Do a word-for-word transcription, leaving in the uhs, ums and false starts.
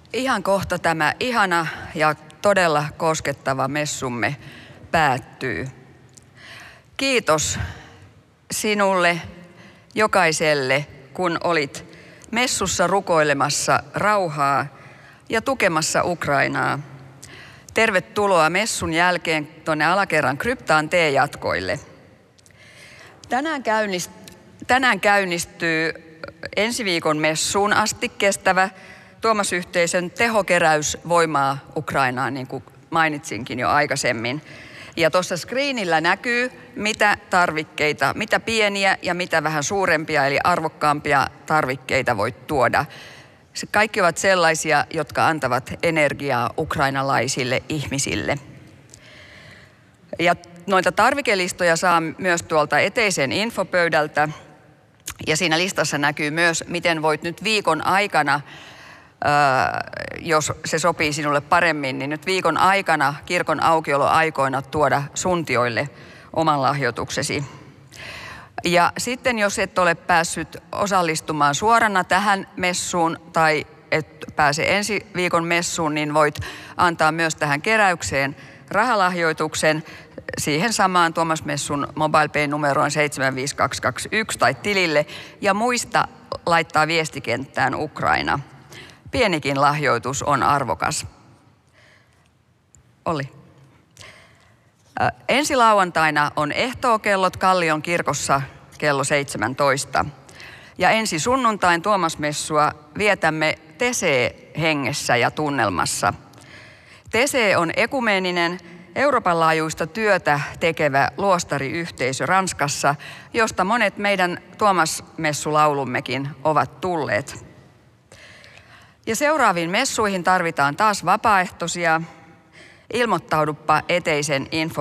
Ihan kohta tämä ihana ja todella koskettava messumme päättyy. Kiitos sinulle jokaiselle, kun olit messussa rukoilemassa rauhaa ja tukemassa Ukrainaa. Tervetuloa messun jälkeen tuonne alakerran kryptaan T-jatkoille. Tänään, käynnist, tänään käynnistyy ensi viikon messuun asti kestävä Tuomas-yhteisön tehokeräys voimaa Ukrainaan, niin kuin mainitsinkin jo aikaisemmin. Ja tuossa screenillä näkyy, mitä tarvikkeita, mitä pieniä ja mitä vähän suurempia, eli arvokkaampia tarvikkeita voit tuoda. Se kaikki ovat sellaisia, jotka antavat energiaa ukrainalaisille ihmisille. Ja noita tarvikelistoja saa myös tuolta eteisen infopöydältä. Ja siinä listassa näkyy myös, miten voit nyt viikon aikana, jos se sopii sinulle paremmin, niin nyt viikon aikana kirkon aukioloaikoina tuoda suntioille oman lahjoituksesi. Ja sitten jos et ole päässyt osallistumaan suorana tähän messuun tai et pääse ensi viikon messuun, niin voit antaa myös tähän keräykseen rahalahjoituksen siihen samaan Tuomas Messun MobilePay-numeroon seitsemän viisi kaksi kaksi yksi tai tilille ja muista laittaa viestikenttään Ukraina. Pienikin lahjoitus on arvokas. Olli. Äh, ensi lauantaina on ehtookellot Kallion kirkossa kello seitsemäntoista. Ja ensi sunnuntain Tuomas-messua vietämme Tese-hengessä ja tunnelmassa. Tese on ekumeeninen, Euroopan laajuista työtä tekevä luostariyhteisö Ranskassa, josta monet meidän Tuomas-messulaulummekin ovat tulleet. Ja seuraaviin messuihin tarvitaan taas vapaaehtoisia. Ilmoittaudupa eteisen info